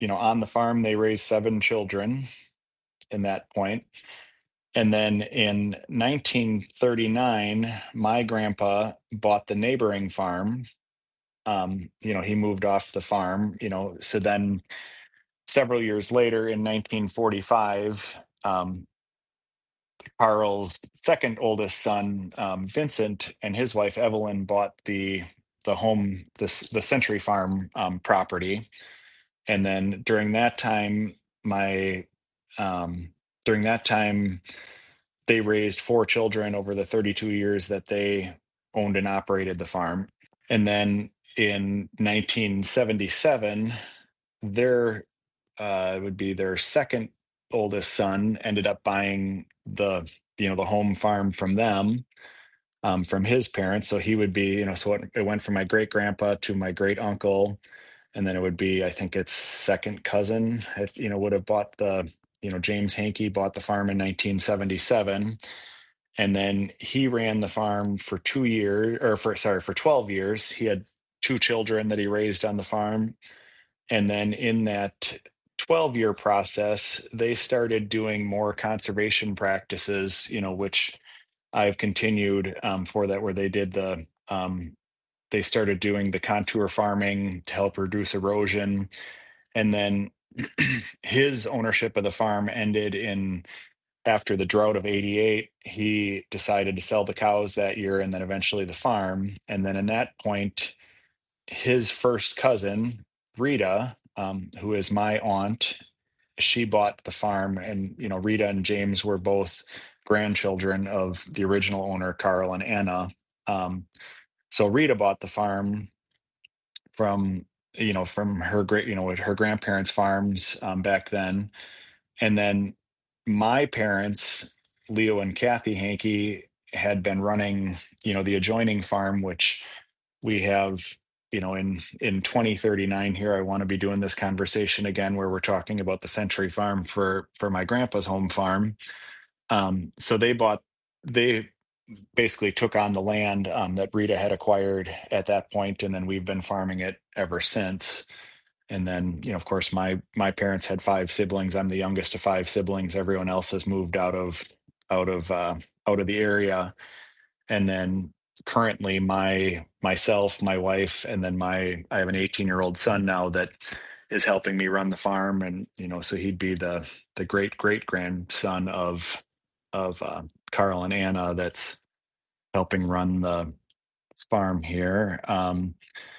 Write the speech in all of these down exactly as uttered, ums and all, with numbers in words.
you know, on the farm, they raised seven children in that point. And then in nineteen thirty-nine, my grandpa bought the neighboring farm. Um, you know, he moved off the farm, you know, so then several years later in nineteen forty-five, um, Carl's second oldest son, um, Vincent, and his wife Evelyn bought the the home, the s- the Century Farm um, property, and then during that time, my um, during that time, they raised four children over the thirty-two years that they owned and operated the farm, and then in nineteen seventy-seven, their uh, it would be their second oldest son ended up buying the you know the home farm from them, um, from his parents. So he would be, you know so it, it went from my great grandpa to my great uncle, and then it would be, I think it's second cousin, if you know would have bought the you know James Hankey bought the farm in nineteen seventy-seven, and then he ran the farm for two years, or for sorry for twelve years. He had two children that he raised on the farm, and then in that twelve year process, they started doing more conservation practices, you know, which I've continued um, for that, where they did the, um, they started doing the contour farming to help reduce erosion. And then his ownership of the farm ended in after the drought of eighty-eight. He decided to sell the cows that year and then eventually the farm. And then in that point, his first cousin, Rita, um, who is my aunt, she bought the farm, and you know, Rita and James were both grandchildren of the original owner, Carl and Anna. Um, so Rita bought the farm from you know from her great you know her grandparents' farms um, back then, and then my parents, Leo and Kathy Hankey, had been running you know the adjoining farm, which we have, you know in in twenty thirty-nine here. I want to be doing this conversation again where we're talking about the Century Farm for for my grandpa's home farm. Um so they bought they basically took on the land um, that Rita had acquired at that point, and then we've been farming it ever since. And then, you know of course, my my parents had five siblings. I'm the youngest of five siblings. Everyone else has moved out of out of uh, out of the area. And then currently, my myself, my wife, and then my I have an eighteen year old son now that is helping me run the farm. And you know so he'd be the the great great grandson of of uh, Carl and Anna that's helping run the farm here. um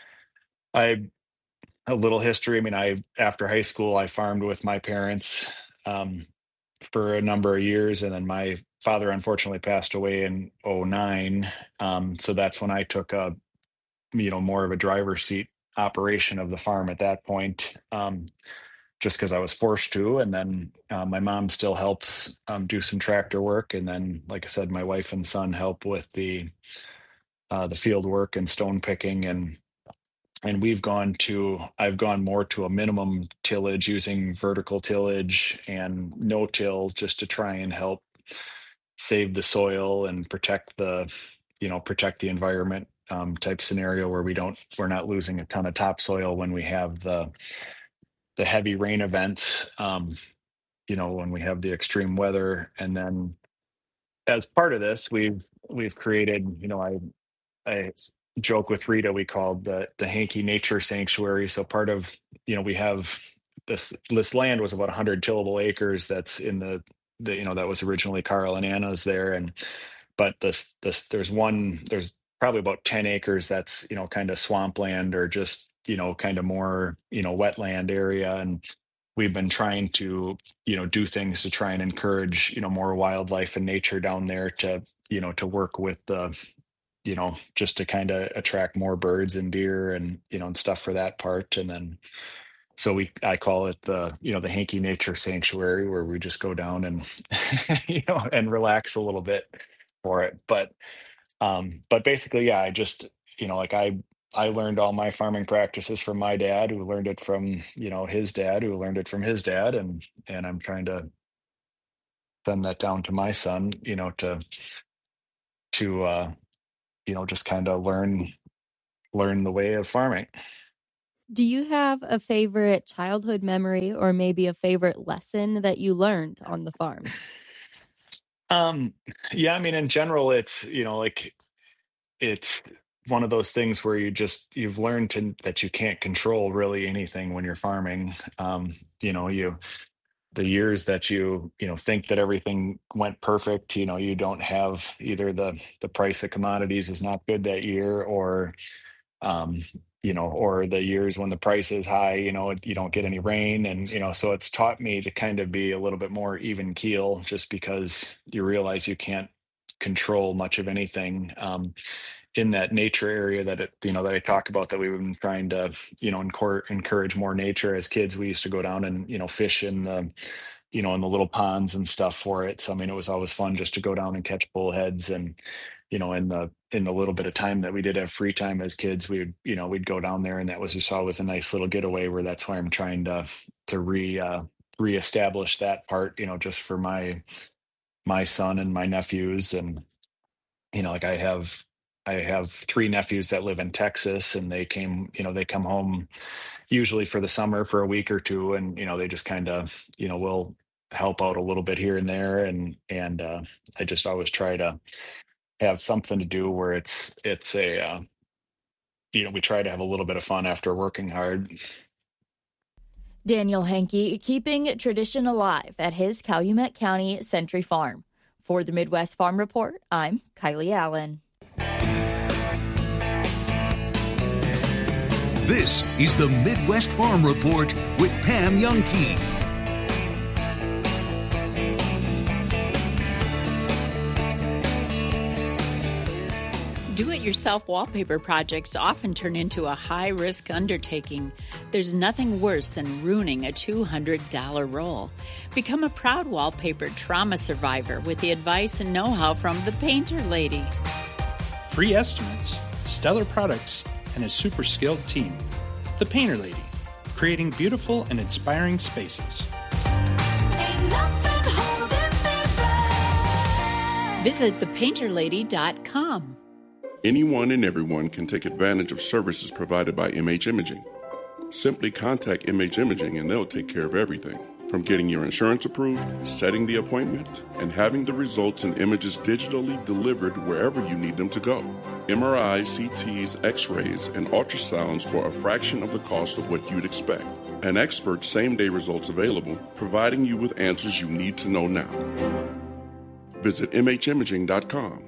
I A little history. I mean, I after high school, I farmed with my parents um for a number of years, and then my father unfortunately passed away in 'oh nine. Um, so that's when I took a, you know, more of a driver's seat operation of the farm at that point, um, just because I was forced to. And then uh, my mom still helps um, do some tractor work. And then, like I said, my wife and son help with the uh, the field work and stone picking. And and we've gone to I've gone more to a minimum tillage, using vertical tillage and no till, just to try and help save the soil and protect the you know protect the environment, um, type scenario, where we don't we're not losing a ton of topsoil when we have the the heavy rain events, um, you know when we have the extreme weather. And then as part of this, we've we've created, you know I I joke with Rita, we called the the Hankey Nature Sanctuary. So part of, you know we have this this land was about one hundred tillable acres that's in the the you know that was originally Carl and Anna's there. And but this this there's one there's probably about ten acres that's, you know kind of swampland, or just, you know kind of more, you know wetland area. And we've been trying to, you know do things to try and encourage, you know more wildlife and nature down there, to, you know to work with the, you know, just to kind of attract more birds and deer, and, you know, and stuff for that part. And then, so we, I call it the, you know, the Hankey Nature Sanctuary, where we just go down and, you know, and relax a little bit for it. But, um, but basically, yeah, I just, you know, like I, I learned all my farming practices from my dad, who learned it from, you know, his dad, who learned it from his dad. And, and I'm trying to send that down to my son, you know, to, to, uh, you know, just kind of learn learn the way of farming. Do you have a favorite childhood memory or maybe a favorite lesson that you learned on the farm? Um, yeah, I mean, in general, it's, you know, like it's one of those things where you just you've learned to that you can't control really anything when you're farming. Um, you know, you the years that you you know think that everything went perfect, you know, you don't have either the the price of commodities is not good that year, or um, you know, or the years when the price is high, you know, you don't get any rain. And, you know, so it's taught me to kind of be a little bit more even keel just because you realize you can't control much of anything. Um, in that nature area that it, you know, that I talk about, that we've been trying to, you know, encourage, encourage more nature. As kids, we used to go down and, you know, fish in the, you know, in the little ponds and stuff for it. So, I mean, it was always fun just to go down and catch bullheads. And, you know, in the, in the little bit of time that we did have free time as kids, we would, you know, we'd go down there, and that was just always a nice little getaway, where that's why I'm trying to, to re, uh, reestablish that part, you know, just for my, my son and my nephews. And, you know, like I have, I have three nephews that live in Texas, and they came, you know, they come home usually for the summer for a week or two, and you know, they just kind of, you know, will help out a little bit here and there, and and uh, I just always try to have something to do where it's it's a uh, you know, we try to have a little bit of fun after working hard. Daniel Henke keeping tradition alive at his Calumet County Century Farm. For the Midwest Farm Report, I'm Kylie Allen. This is the Midwest Farm Report with Pam Youngkey. Do-it-yourself wallpaper projects often turn into a high-risk undertaking. There's nothing worse than ruining a two hundred dollars roll. Become a proud wallpaper trauma survivor with the advice and know-how from the Painter Lady. Free estimates, stellar products, and a super skilled team. The Painter Lady, creating beautiful and inspiring spaces. Visit the painter lady dot com. Anyone and everyone can take advantage of services provided by M H Imaging. Simply contact M H Imaging and they'll take care of everything, from getting your insurance approved, setting the appointment, and having the results and images digitally delivered wherever you need them to go. M R Is, C Ts, X-rays, and ultrasounds for a fraction of the cost of what you'd expect. An expert same-day results available, providing you with answers you need to know now. Visit M H imaging dot com.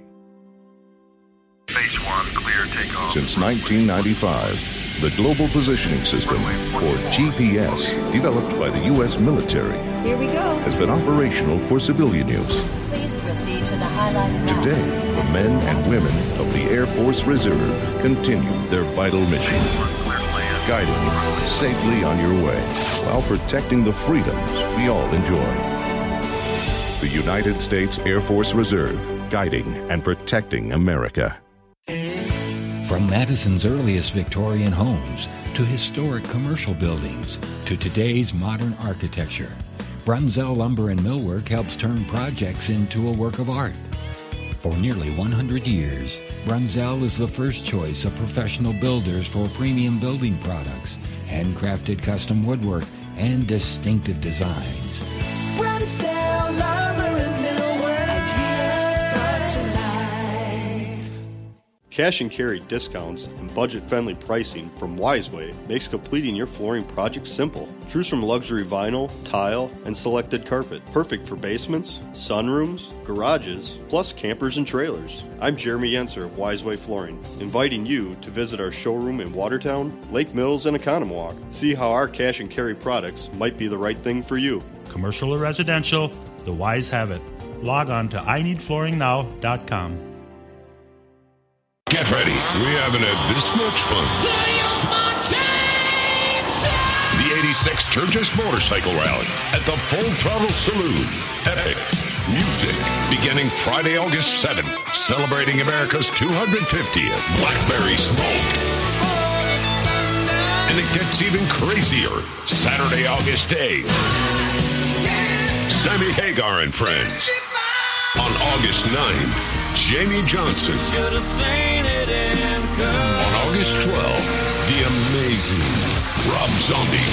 Phase one, clear takeoff. Since nineteen ninety-five, the Global Positioning System, or G P S, developed by the U S military, Here we go. has been operational for civilian use. Please proceed to the highlighted route. Today, the men and women of the Air Force Reserve continue their vital mission, guiding you safely on your way while protecting the freedoms we all enjoy. The United States Air Force Reserve, guiding and protecting America. From Madison's earliest Victorian homes to historic commercial buildings to today's modern architecture, Brunzell Lumber and Millwork helps turn projects into a work of art. For nearly one hundred years, Brunzell is the first choice of professional builders for premium building products, handcrafted custom woodwork, and distinctive designs. Brunzell Lumber and Millwork, ideas brought to life. Cash and carry discounts and budget-friendly pricing from Wiseway makes completing your flooring project simple. Choose from luxury vinyl, tile, and selected carpet. Perfect for basements, sunrooms, garages, plus campers and trailers. I'm Jeremy Yenser of Wiseway Flooring, inviting you to visit our showroom in Watertown, Lake Mills, and Economwalk. See how our cash and carry products might be the right thing for you. Commercial or residential, the Wise have it. Log on to I need flooring now dot com. Get ready. We haven't had this much fun. The eighty-six Sturgis Motorcycle Rally at the Full Throttle Saloon. Epic music beginning Friday, August seventh, celebrating America's two hundred fiftieth Blackberry Smoke. And it gets even crazier Saturday, August eighth. Sammy Hagar and Friends. On August ninth, Jamie Johnson. On August twelfth, The Amazing Rob Zombie.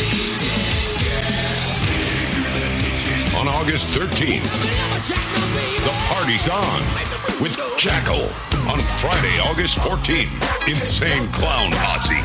On August thirteenth, the party's on with Jackal. On Friday, August fourteenth, Insane Clown Posse.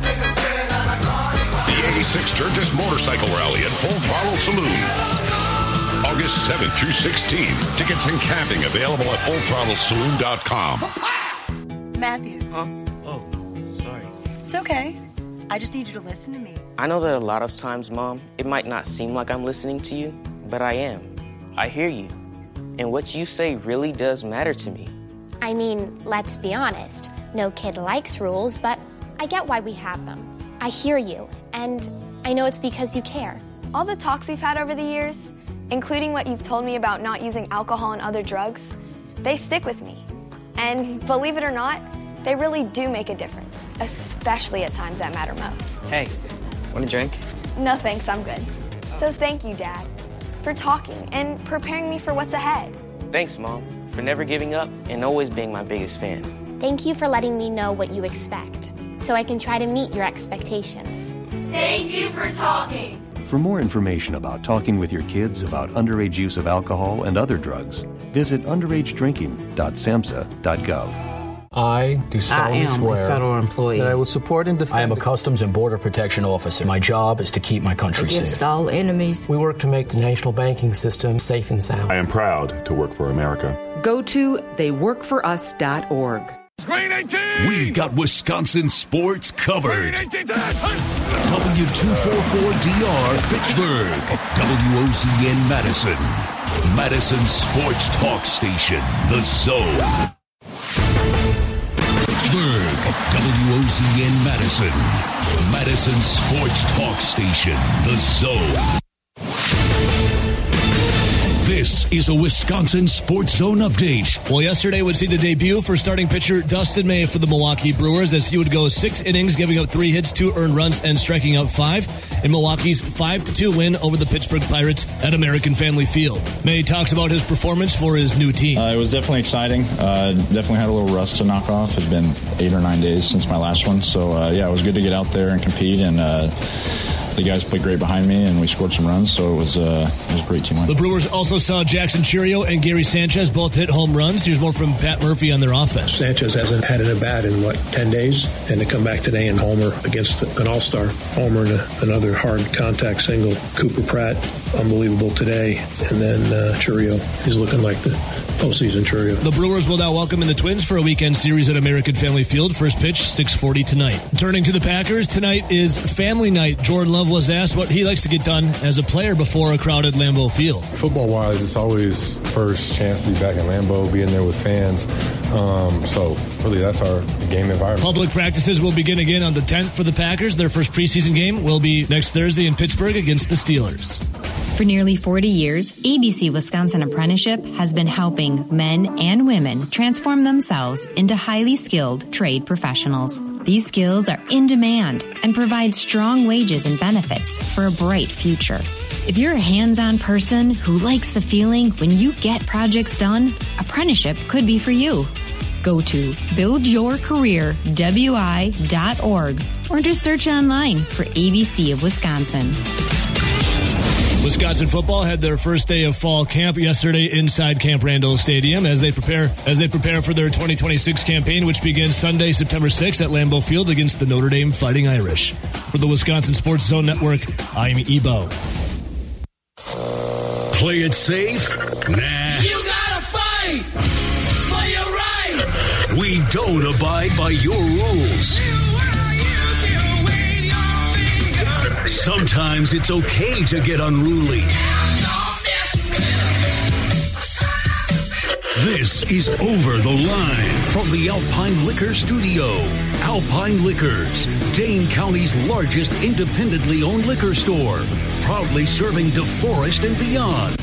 The eighty-six Sturgis Motorcycle Rally at Full Throttle Saloon. August seventh through sixteenth. Tickets and camping available at full throttle saloon dot com. Matthew. Huh? Oh, sorry. It's okay. I just need you to listen to me. I know that a lot of times, Mom, it might not seem like I'm listening to you, but I am. I hear you. And what you say really does matter to me. I mean, let's be honest. No kid likes rules, but I get why we have them. I hear you, and I know it's because you care. All the talks we've had over the years, including what you've told me about not using alcohol and other drugs, they stick with me. And believe it or not, they really do make a difference, especially at times that matter most. Hey, want a drink? No thanks, I'm good. So thank you, Dad, for talking and preparing me for what's ahead. Thanks, Mom, for never giving up and always being my biggest fan. Thank you for letting me know what you expect, so I can try to meet your expectations. Thank you for talking. For more information about talking with your kids about underage use of alcohol and other drugs, visit underage drinking dot samhsa dot gov. I do solemnly I am swear a federal employee that I will support and defend. I am a Customs and Border Protection officer. My job is to keep my country against safe. all enemies. We work to make the national banking system safe and sound. I am proud to work for America. Go to they work for us dot org. We've got Wisconsin sports covered. W two forty-four D R Fitchburg, W O Z N Madison, Madison Sports Talk Station, The Zone. Fitchburg, W O Z N Madison, Madison Sports Talk Station, The Zone. This is a Wisconsin Sports Zone update. Well, yesterday would see the debut for starting pitcher Dustin May for the Milwaukee Brewers as he would go six innings, giving up three hits, two earned runs, and striking out five in Milwaukee's five to two win over the Pittsburgh Pirates at American Family Field. May talks about his performance for his new team. Uh, it was definitely exciting. Uh, definitely had a little rust to knock off. It's been eight or nine days since my last one. So, uh, yeah, it was good to get out there and compete, and uh, the guys played great behind me, and we scored some runs, so it was, uh, it was a great team. The Brewers also saw Jackson Cheerio and Gary Sanchez both hit home runs. Here's more from Pat Murphy on their offense. Sanchez hasn't had an at-bat in, what, ten days? And to come back today and homer against an all-star homer and a, another hard contact single. Cooper Pratt, unbelievable today. And then uh, Cheerio, he's looking like the postseason Cheerio. The Brewers will now welcome in the Twins for a weekend series at American Family Field. First pitch, six forty tonight. Turning to the Packers, tonight is family night. Jordan Love was asked what he likes to get done as a player before a crowded Lambeau Field. Football-wise, it's always first chance to be back in Lambeau, being there with fans. Um, so, really, that's our game environment. Public practices will begin again on the tenth for the Packers. Their first preseason game will be next Thursday in Pittsburgh against the Steelers. For nearly forty years, A B C Wisconsin Apprenticeship has been helping men and women transform themselves into highly skilled trade professionals. These skills are in demand and provide strong wages and benefits for a bright future. If you're a hands-on person who likes the feeling when you get projects done, apprenticeship could be for you. Go to build your career W I dot org or just search online for A B C of Wisconsin. Wisconsin football had their first day of fall camp yesterday inside Camp Randall Stadium as they prepare as they prepare for their twenty twenty-six campaign, which begins Sunday, September sixth at Lambeau Field against the Notre Dame Fighting Irish. For the Wisconsin Sports Zone Network, I'm Ebo. Play it safe? Nah. You gotta fight for your right. We don't abide by your rules. Sometimes it's okay to get unruly. This is Over the Line from the Alpine Liquor Studio. Alpine Liquors, Dane County's largest independently owned liquor store, proudly serving DeForest and beyond.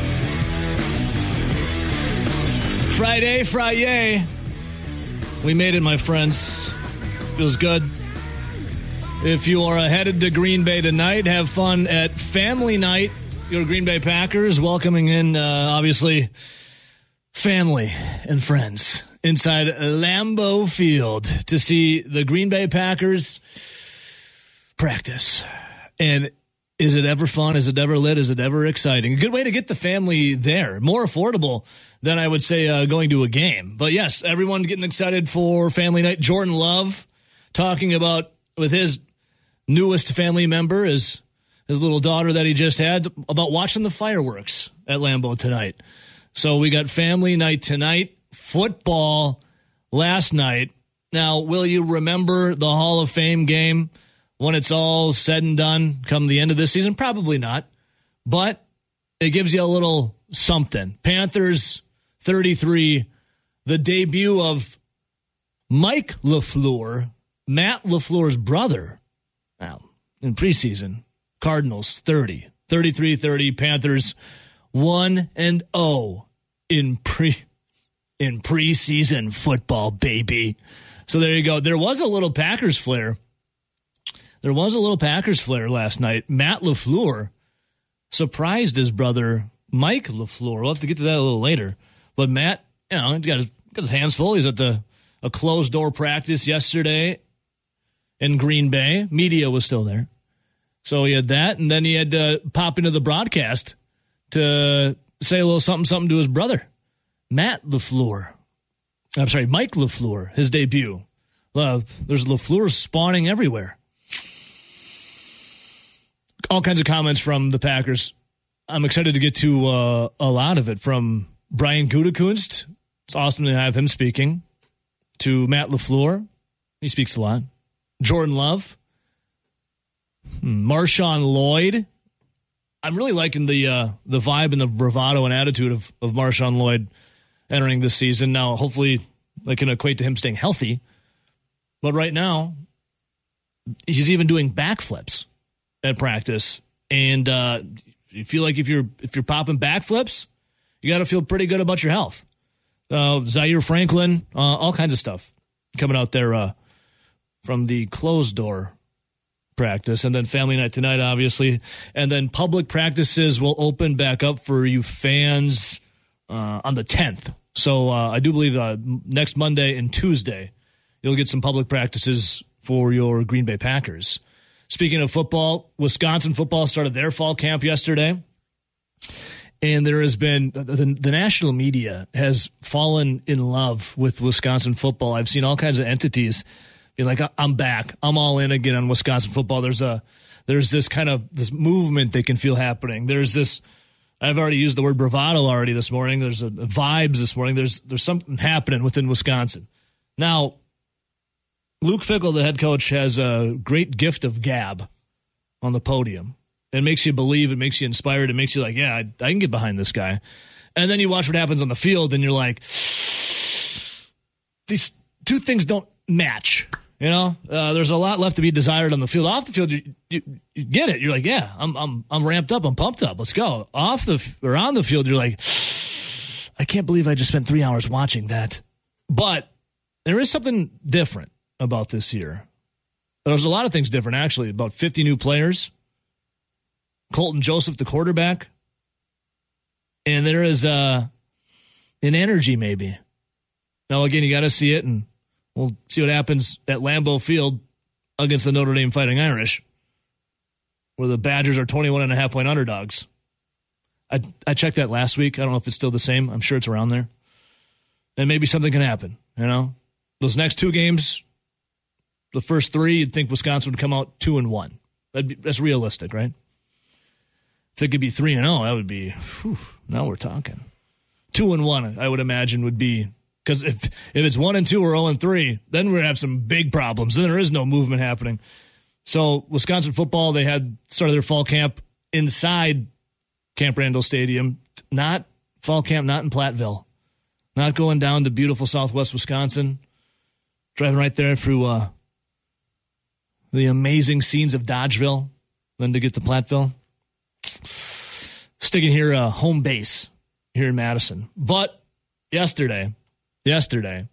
Friday, Friday. We made it, my friends. Feels good. If you are headed to Green Bay tonight, have fun at Family Night. Your Green Bay Packers welcoming in, uh, obviously, family and friends inside Lambeau Field to see the Green Bay Packers practice. And is it ever fun? Is it ever lit? Is it ever exciting? A good way to get the family there. More affordable than I would say uh, going to a game. But yes, everyone getting excited for family night. Jordan Love talking about with his newest family member, his, his little daughter that he just had, about watching the fireworks at Lambeau tonight. So we got family night tonight, football last night. Now, will you remember the Hall of Fame game when it's all said and done come the end of this season? Probably not. But it gives you a little something. Panthers thirty-three, the debut of Mike LaFleur, Matt LaFleur's brother. Now, in preseason, Cardinals thirty, thirty-three thirty, Panthers one and oh in pre in preseason football, baby. So there you go. There was a little Packers flair. There was a little Packers flair last night. Matt LaFleur surprised his brother, Mike LaFleur. We'll have to get to that a little later. But Matt, you know, he got his, got his hands full. He's at the a closed-door practice yesterday in Green Bay. Media was still there. So he had that, and then he had to pop into the broadcast to say a little something, something to his brother, Matt LaFleur. I'm sorry, Mike LaFleur, his debut. Uh, there's LaFleur spawning everywhere. All kinds of comments from the Packers. I'm excited to get to uh, a lot of it, from Brian Gutekunst. It's awesome to have him speaking. To Matt LaFleur. He speaks a lot. Jordan Love. Marshawn Lloyd. I'm really liking the uh, the vibe and the bravado and attitude of, of Marshawn Lloyd entering this season. Now, hopefully, that can equate to him staying healthy. But right now, he's even doing backflips at practice. And uh, you feel like if you're if you're popping backflips, you got to feel pretty good about your health. Uh, Zaire Franklin, uh, all kinds of stuff coming out there uh, from the closed door practice. And then family night tonight, obviously. And then public practices will open back up for you fans uh, on the tenth. So uh, I do believe uh, next Monday and Tuesday, you'll get some public practices for your Green Bay Packers. Speaking of football, Wisconsin football started their fall camp yesterday. And there has been, the, the national media has fallen in love with Wisconsin football. I've seen all kinds of entities be like, I'm back. I'm all in again on Wisconsin football. There's a, there's this kind of, this movement they can feel happening. There's this, I've already used the word bravado already this morning. There's a, a vibes this morning. There's, there's something happening within Wisconsin. Now, Luke Fickell, the head coach, has a great gift of gab on the podium. It makes you believe. It makes you inspired. It makes you like, yeah, I, I can get behind this guy. And then you watch what happens on the field, and you're like, these two things don't match. You know, uh, there's a lot left to be desired on the field. Off the field, you, you, you get it. You're like, yeah, I'm I'm I'm ramped up. I'm pumped up. Let's go. Off the or on the field, you're like, I can't believe I just spent three hours watching that. But there is something different about this year. There's a lot of things different, actually. About fifty new players. Colton Joseph, the quarterback. And there is uh, an energy, maybe. Now, again, you got to see it, and we'll see what happens at Lambeau Field against the Notre Dame Fighting Irish, where the Badgers are twenty-one and a half point underdogs. I, I checked that last week. I don't know if it's still the same. I'm sure it's around there. And maybe something can happen, you know? Those next two games, the first three, you'd think Wisconsin would come out two and one. That'd be, that's realistic, right? If it could be three and oh, that would be, whew, now we're talking. Two and one, I would imagine, would be, because if, if it's one and two or oh and three, then we're going to have some big problems. Then there is no movement happening. So Wisconsin football, they had started their fall camp inside Camp Randall Stadium, not fall camp, not in Platteville, not going down to beautiful southwest Wisconsin, driving right there through uh, the amazing scenes of Dodgeville, then to get to Platteville. Sticking here, uh, home base here in Madison. But yesterday, yesterday,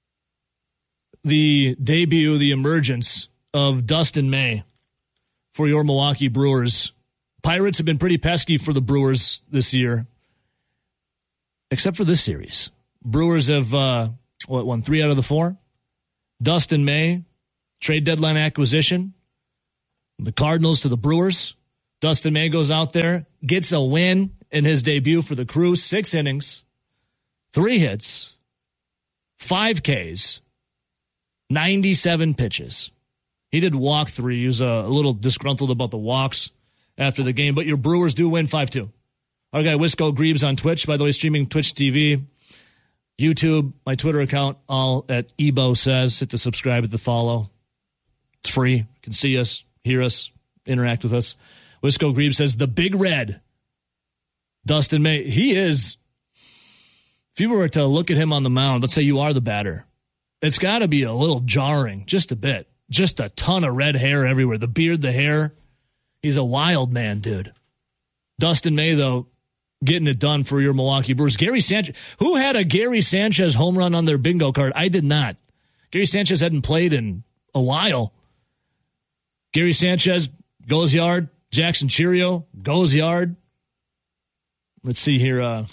the debut, the emergence of Dustin May for your Milwaukee Brewers. Pirates have been pretty pesky for the Brewers this year, except for this series. Brewers have uh, what, won three out of the four. Dustin May, trade deadline acquisition. The Cardinals to the Brewers. Dustin May goes out there, gets a win in his debut for the Crew. Six innings, three hits, five Ks, ninety-seven pitches. He did walk three. He was a, a little disgruntled about the walks after the game, but your Brewers do win five two. Our guy Wisco Greaves on Twitch, by the way, streaming Twitch T V, YouTube, my Twitter account, all at Ebo Says. Hit the subscribe, hit the follow. It's free. You can see us, hear us, interact with us. Wisco Greaves says, the Big Red, Dustin May. He is, if you were to look at him on the mound, let's say you are the batter, it's got to be a little jarring, just a bit. Just a ton of red hair everywhere. The beard, the hair. He's a wild man, dude. Dustin May, though, getting it done for your Milwaukee Brewers. Gary Sanchez. Who had a Gary Sanchez home run on their bingo card? I did not. Gary Sanchez hadn't played in a while. Gary Sanchez goes yard. Jackson Cheerio goes yard. Let's see here. Uh,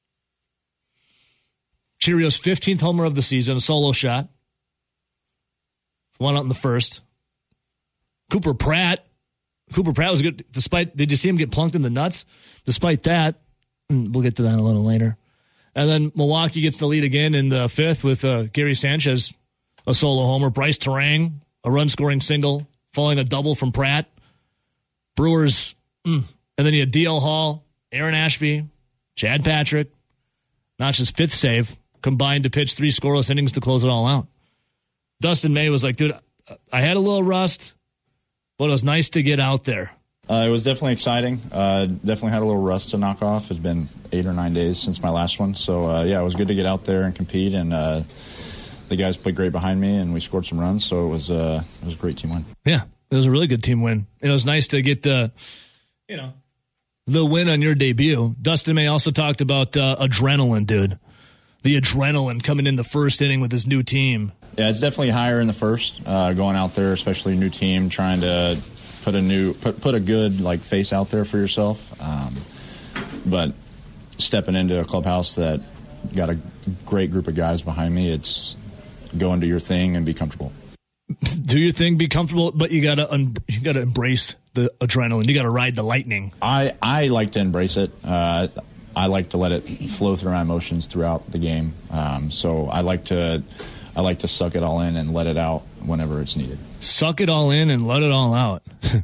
Cheerio's fifteenth homer of the season, a solo shot. One out in the first. Cooper Pratt. Cooper Pratt was good. Despite, did you see him get plunked in the nuts? Despite that, we'll get to that a little later. And then Milwaukee gets the lead again in the fifth with uh, Gary Sanchez, a solo homer. Bryce Terang, a run-scoring single, following a double from Pratt. Brewers, mm. and then you had D L Hall, Aaron Ashby, Chad Patrick, Notch's fifth save, combined to pitch three scoreless innings to close it all out. Dustin May was like, dude, I had a little rust, but it was nice to get out there. Uh, it was definitely exciting. Uh, definitely had a little rust to knock off. It's been eight or nine days since my last one. So, uh, yeah, it was good to get out there and compete. And uh, the guys played great behind me, and we scored some runs. So it was, uh, it was a great team win. Yeah, it was a really good team win. It was nice to get the, you know, the win on your debut. Dustin May also talked about uh, adrenaline, dude. The adrenaline coming in the first inning with his new team. Yeah, it's definitely higher in the first, uh, going out there, especially a new team, trying to put a new put put a good like face out there for yourself. Um, but stepping into a clubhouse that got a great group of guys behind me, it's go and do your thing and be comfortable. Do your thing, be comfortable, but you gotta un- you gotta embrace the adrenaline. You gotta ride the lightning. I I like to embrace it. Uh, I like to let it flow through my emotions throughout the game. Um, so I like to I like to suck it all in and let it out whenever it's needed. Suck it all in and let it all out.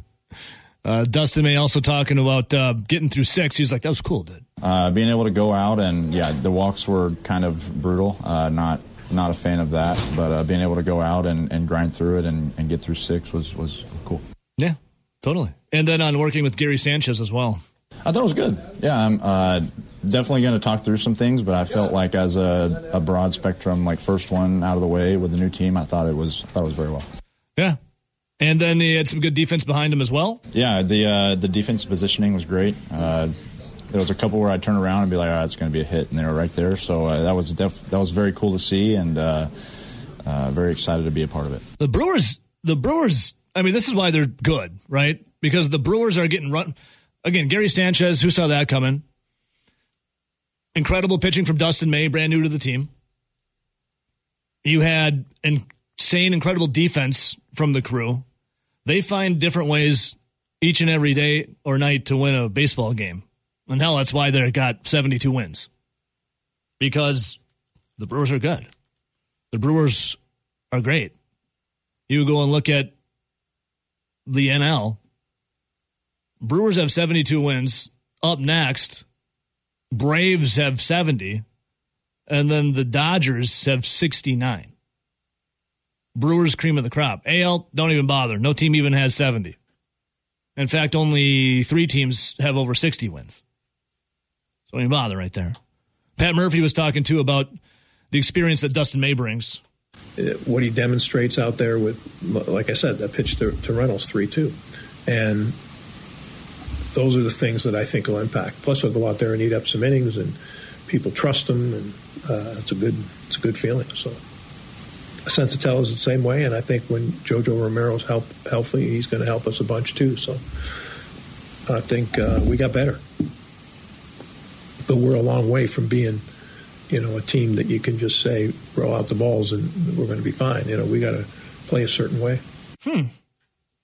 uh, Dustin May also talking about uh, getting through six. He was like, that was cool, dude. Uh, being able to go out and, yeah, the walks were kind of brutal. Uh, not not a fan of that. But uh, being able to go out and, and grind through it and, and get through six was, was cool. Yeah, totally. And then on working with Gary Sanchez as well. I thought it was good. Yeah, I'm uh, definitely going to talk through some things, but I felt like as a, a broad spectrum, like first one out of the way with the new team, I thought it was I thought it was very well. Yeah, and then he had some good defense behind him as well. Yeah, the uh, the defensive positioning was great. Uh, there was a couple where I'd turn around and be like, "All right, it's going to be a hit," and they were right there. So uh, that was def- that was very cool to see, and uh, uh, very excited to be a part of it. The Brewers, the Brewers. I mean, this is why they're good, right? Because the Brewers are getting run. Again, Gary Sanchez, who saw that coming? Incredible pitching from Dustin May, brand new to the team. You had insane, incredible defense from the Crew. They find different ways each and every day or night to win a baseball game. And hell, that's why they got seventy-two wins. Because the Brewers are good. The Brewers are great. You go and look at the N L. Brewers have seventy-two wins. Up next, Braves have seventy. And then the Dodgers have sixty-nine. Brewers cream of the crop. A L, don't even bother. No team even has seventy. In fact, only three teams have over sixty wins. So don't even bother right there. Pat Murphy was talking, too, about the experience that Dustin May brings. What he demonstrates out there with, like I said, that pitch to, to Reynolds three two. And those are the things that I think will impact. Plus, he'll go out there and eat up some innings, and people trust him, and uh, it's a good it's a good feeling. So, Sensatella is the same way, and I think when JoJo Romero's help, healthy, he's going to help us a bunch too. So, I think uh, we got better, but we're a long way from being, you know, a team that you can just say roll out the balls and we're going to be fine. You know, we got to play a certain way. Hmm.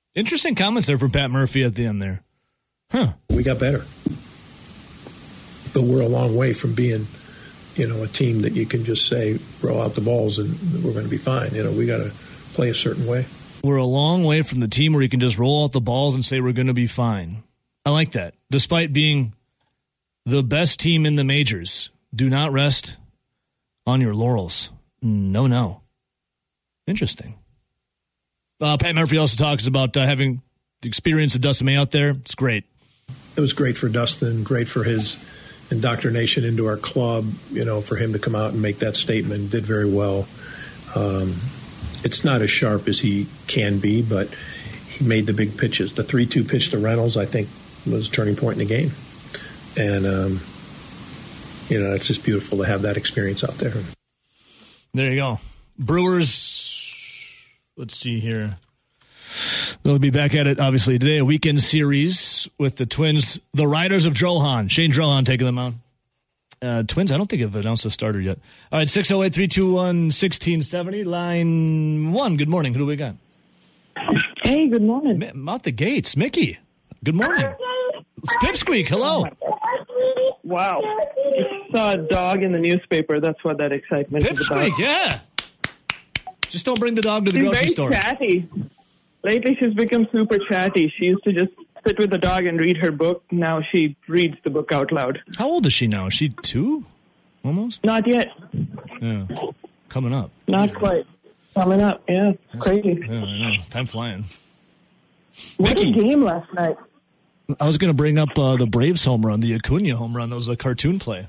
Interesting comments there from Pat Murphy at the end there. Huh. We got better. But we're a long way from being, you know, a team that you can just say, roll out the balls and we're going to be fine. You know, we got to play a certain way. We're a long way from the team where you can just roll out the balls and say we're going to be fine. I like that. Despite being the best team in the majors, do not rest on your laurels. No, no. Interesting. Uh, Pat Murphy also talks about uh, having the experience of Dustin May out there. It's great. It was great for Dustin, great for his indoctrination into our club, you know, for him to come out and make that statement. Did very well. Um, it's not as sharp as he can be, but he made the big pitches. The three two pitch to Reynolds, I think, was a turning point in the game. And, um, you know, it's just beautiful to have that experience out there. There you go. Brewers, let's see here. They'll be back at it, obviously, today, a weekend series with the Twins, the Riders of Drohan. Shane Drohan taking them out. Uh, Twins, I don't think have announced a starter yet. All right, six oh eight, three two one, one six seven zero, line one. Good morning. Who do we got? Hey, good morning. M- out the gates. Mickey, good morning. It's Pipsqueak, hello. Wow. I saw a dog in the newspaper. That's what that excitement is about. Pipsqueak, yeah. Just don't bring the dog to the she's grocery very store. Chatty. Lately, she's become super chatty. She used to just sit with the dog and read her book. Now she reads the book out loud. How old is she now? Is she two? Almost? Not yet. Yeah. Coming up. Not quite. Coming up, yeah. That's, crazy. Yeah, I know. Time flying. What Mickey. a game last night. I was going to bring up uh, the Braves home run, the Acuna home run. That was a cartoon play.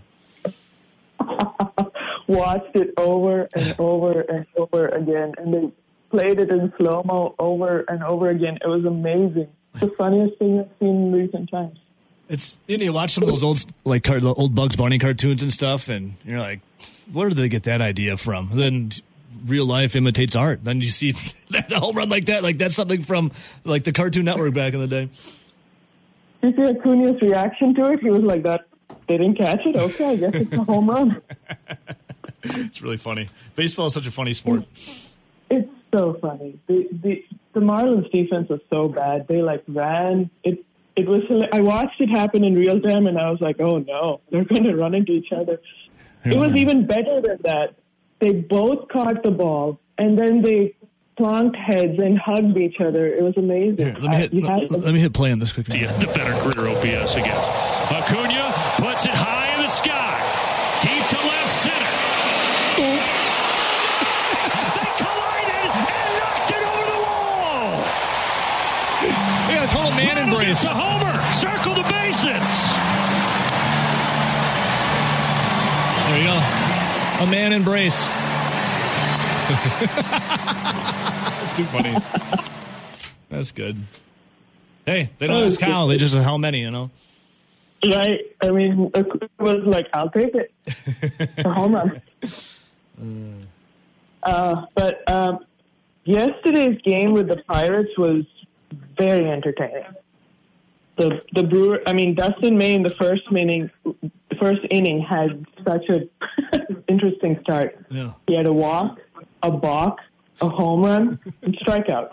Watched it over and over and over again, and they played it in slow-mo over and over again. It was amazing. It's the funniest thing I've seen in recent times. It's you know you watch some of those old like car, the old Bugs Bunny cartoons and stuff, and you're like, where did they get that idea from? Then real life imitates art. Then you see that home run like that, like that's something from like the Cartoon Network back in the day. You see Acuna's reaction to it? He was like, "That they didn't catch it. Okay, I guess it's a home run." It's really funny. Baseball is such a funny sport. It's so funny. The the the Marlins defense was so bad. They like ran it. It was. I watched it happen in real time, and I was like, "Oh no, they're going to run into each other." It was even better than that. They both caught the ball, and then they plonked heads and hugged each other. It was amazing. Here, let me hit. I, let, let me hit play on this quickly. The better career O P S against Acuna puts it high in the sky, deep to left center. They collided and knocked it over the wall. We got a total man embrace. It's a homer. Circle the bases. There you go. A man embrace. That's too funny. That's good. Hey, they don't ask how. They just how many, you know? Right. I mean, it was like, I'll take it. A home run. Mm. Uh, but um, yesterday's game with the Pirates was very entertaining. The the Brewer, I mean, Dustin May in the first inning, first inning had such an interesting start. Yeah. He had a walk, a balk, a home run, and strikeout.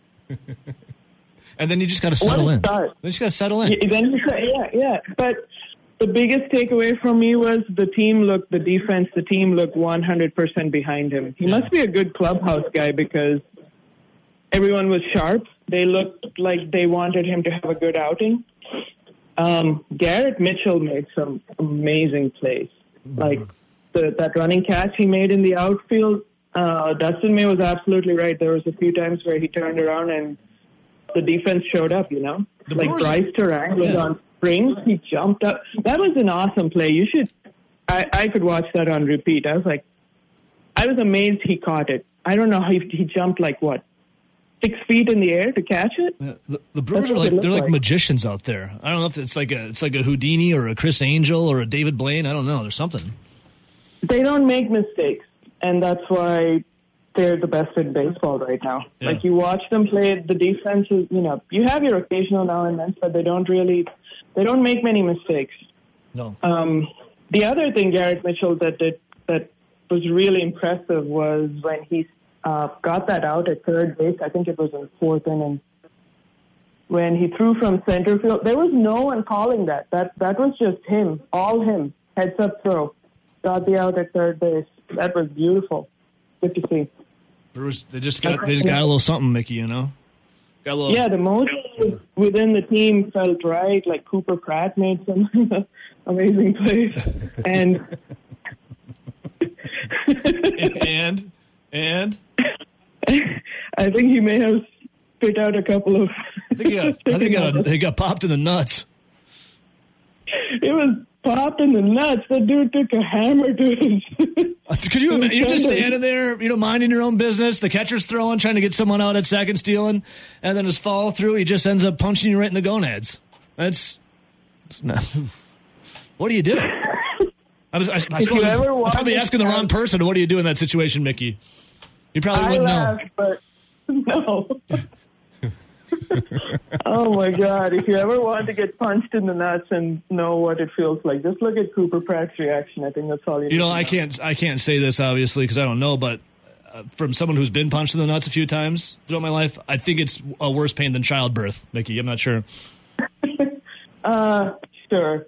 And then you just got to settle in. Start. Then you just got to settle in. Yeah, then you, yeah, yeah. But the biggest takeaway from me was the team looked, the defense, the team looked one hundred percent behind him. He yeah. must be a good clubhouse guy because everyone was sharp. They looked like they wanted him to have a good outing. Um, Garrett Mitchell made some amazing plays. Mm-hmm. Like the, that running catch he made in the outfield, uh, Dustin May was absolutely right. There was a few times where he turned around and the defense showed up, you know. The like Brewers, Bryce Terang was yeah. on springs. He jumped up. That was an awesome play. You should I, – I could watch that on repeat. I was like – I was amazed he caught it. I don't know how he, he jumped like what? Six feet in the air to catch it. Yeah, the, the Brewers are like they're like, like magicians out there. I don't know if it's like a it's like a Houdini or a Chris Angel or a David Blaine. I don't know. There's something. They don't make mistakes, and that's why they're the best in baseball right now. Yeah. Like you watch them play, the defense is you know you have your occasional now and then, but they don't really they don't make many mistakes. No. Um, the other thing Garrett Mitchell that did that was really impressive was when he. Uh, got that out at third base. I think it was in fourth inning. when he threw from center field. There was no one calling that. That that was just him, all him. Heads up throw. Got the out at third base. That was beautiful. Good to see. Brewers, they just got they just got a little something, Mickey, you know? Got a little... Yeah, the motion within the team felt right. Like Cooper Pratt made some amazing plays. And... and? And? I think he may have spit out a couple of... I think he got, I think he got, he got popped in the nuts. It was popped in the nuts. The dude took a hammer to his... Could you imagine? You're just standing there, you know, minding your own business. The catcher's throwing, trying to get someone out at second, stealing, and then his follow through, he just ends up punching you right in the gonads. That's, that's not. What do you do? I was, I, I suppose I'm probably asking the wrong person. What do you do in that situation, Mickey? You probably I wouldn't laughed, know. But no. Oh my God! If you ever want to get punched in the nuts and know what it feels like, just look at Cooper Pratt's reaction. I think that's all you. You need know, to I know. can't, I can't say this obviously because I don't know, but uh, from someone who's been punched in the nuts a few times throughout my life, I think it's a worse pain than childbirth, Mickey. I'm not sure. uh, sure.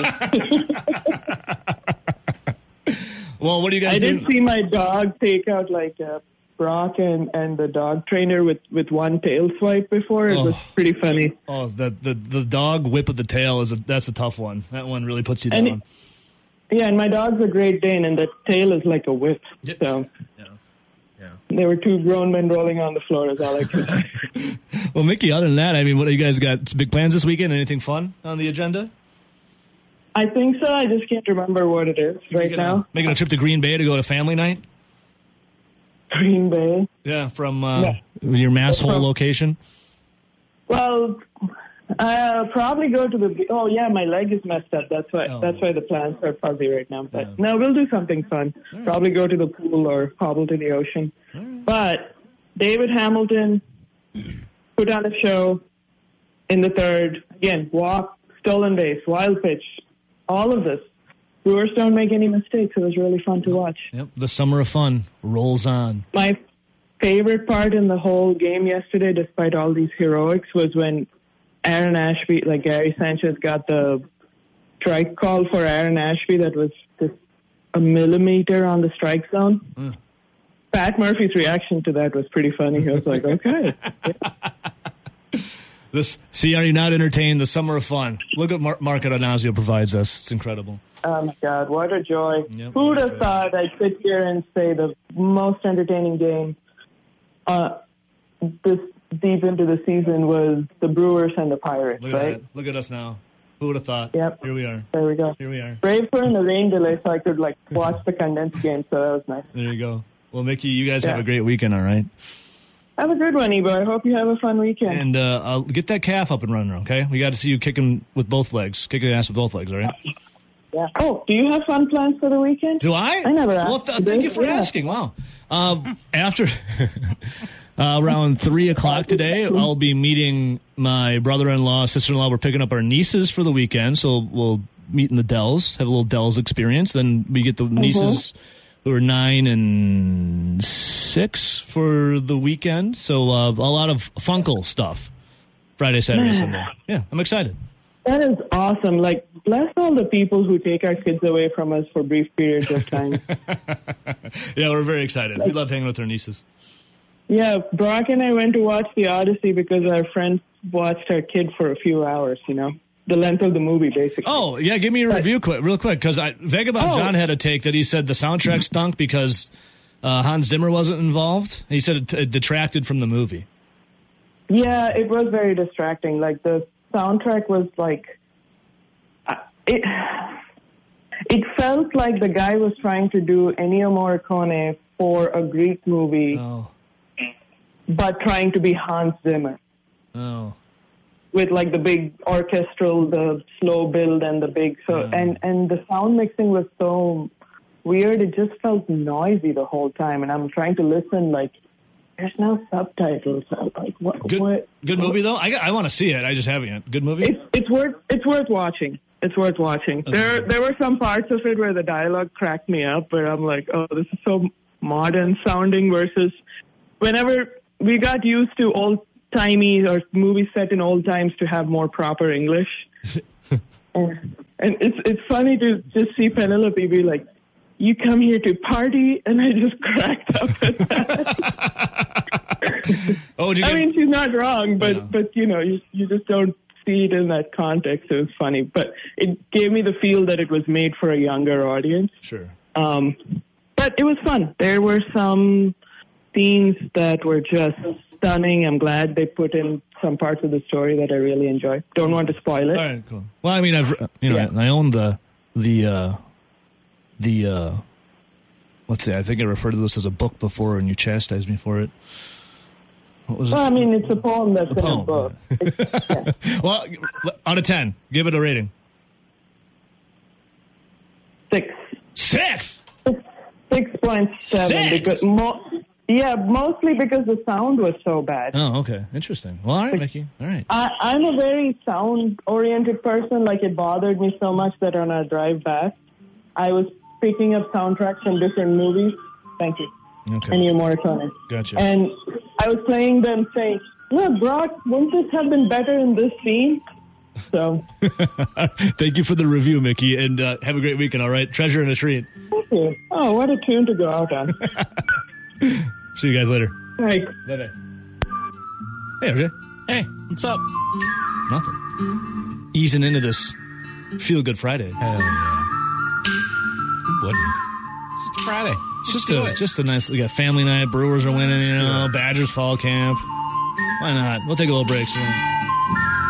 Well, what do you guys I do? did see my dog take out like uh, Brock and, and the dog trainer with, with one tail swipe before. It Oh. was pretty funny. Oh, the, the the dog whip of the tail is a, that's a tough one. That one really puts you And down. Yeah, and my dog's a Great Dane, and the tail is like a whip. So yeah. Yeah. There were two grown men rolling on the floor, is all I could say. Well, Mickey, other than that, I mean, what do you guys got? Some big plans this weekend? Anything fun on the agenda? I think so. I just can't remember what it is right making now. A, making a trip to Green Bay to go to family night? Green Bay? Yeah, from uh, Yeah. your mass hole From- location? Well, I'll probably go to the. Oh yeah, my leg is messed up. That's why. Oh. That's why the plans are fuzzy right now. But no, we'll do something fun. Probably go to the pool or hobble to the ocean. But David Hamilton put on a show in the third. Again, walk, stolen base, wild pitch, all of this. Brewers don't make any mistakes. It was really fun to watch. Yep, the summer of fun rolls on. My favorite part in the whole game yesterday, despite all these heroics, was when Aaron Ashby, like Gary Sanchez, got the strike call for Aaron Ashby that was just a millimeter on the strike zone. Mm. Pat Murphy's reaction to that was pretty funny. He was like, okay. This, see, are you not entertained? The summer of fun. Look at Mar- Mark Adanazio provides us. It's incredible. Oh, my God. What a joy. Yep. Who would have thought I'd sit here and say the most entertaining game uh, this deep into the season was the Brewers and the Pirates, Look at right? that. Look at us now. Who would have thought? Yep. Here we are. There we go. Here we are. Braves were in the rain delay, so I could like watch the condensed game, so that was nice. There you go. Well, Mickey, you guys Yeah. have a great weekend, all right? Have a good one, Ebo. I hope you have a fun weekend. And uh, I'll get that calf up and running, okay? We got to see you kicking with both legs. Kicking ass with both legs, all right? Yeah. Oh, do you have fun plans for the weekend? Do I? I never asked. Well, th- you. thank you for Yeah. asking. Wow. Uh, after uh, around three o'clock today, I'll be meeting my brother-in-law, sister-in-law. We're picking up our nieces for the weekend, so we'll meet in the Dells, have a little Dells experience. Then we get the nieces who are nine and six for the weekend. So uh, a lot of Funkel stuff. Friday, Saturday, Man. Sunday. Yeah, I'm excited. That is awesome. Like, bless all the people who take our kids away from us for brief periods of time. Yeah, we're very excited. We love hanging with our nieces. Yeah, Brock and I went to watch The Odyssey because our friends watched our kid for a few hours, you know? The length of the movie, basically. Oh, yeah, give me a review quick, real quick, because Vagabond Oh. John had a take that he said the soundtrack stunk because uh, Hans Zimmer wasn't involved. He said it, it detracted from the movie. Yeah, it was very distracting. Like, the soundtrack was like... Uh, it It felt like the guy was trying to do Ennio Morricone for a Greek movie, Oh. but trying to be Hans Zimmer. Oh. With like the big orchestral, the slow build and the big, so, Yeah. and, and the sound mixing was so weird. It just felt noisy the whole time. And I'm trying to listen, like, there's no subtitles. I'm like, what? Good, what? good movie, though? I, I want to see it. I just haven't yet. Good movie? It's, it's worth, it's worth watching. It's worth watching. Okay. There, there were some parts of it where the dialogue cracked me up, but I'm like, oh, this is so modern sounding versus whenever we got used to old timey or movies set in old times to have more proper English. and it's it's funny to just see Penelope be like, "You come here to party," and I just cracked up at that. Oh, did you I get- mean, she's not wrong, but Yeah. but you know, you you just don't see it in that context. It was funny, but it gave me the feel that it was made for a younger audience. Sure. Um, but it was fun. There were some scenes that were just stunning. I'm glad they put in some parts of the story that I really enjoy. Don't want to spoil it. All right, cool. Well, I mean, I've you know, Yeah. I own the the uh, the uh, let's see. I think I referred to this as a book before, and you chastised me for it. What was Well, it? I mean, it's a poem that's A in poem, a book. Well, out of ten, give it a rating. Six. Six. Six point seven. Six? Because mo- yeah, mostly because the sound was so bad. Oh, okay, interesting. Well, all right, Mickey. All right. I, I'm a very sound-oriented person. Like, it bothered me so much that on our drive back, I was picking up soundtracks from different movies. Thank you. Okay. Ennio Morricone. Gotcha. And I was playing them saying, look, Brock, wouldn't this have been better in this scene? So, Thank you for the review, Mickey, and uh, have a great weekend. All right, treasure and a treat. thank you. Oh, what a tune to go out on. See you guys later. Right. Bye bye. Hey, R J. Hey, what's up? Nothing. Easing into this Feel Good Friday. Hell yeah. Who wouldn't? It's Friday. It's just do a it. just a nice. We got family night. Brewers are winning. You know, Badgers fall camp. Why not? We'll take a little break soon.